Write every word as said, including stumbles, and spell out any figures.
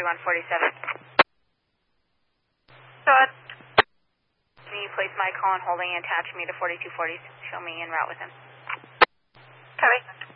forty-one forty-seven. Go ahead. Can you place my call on holding and attach me to forty-two forty? Show me en route with him. Copy.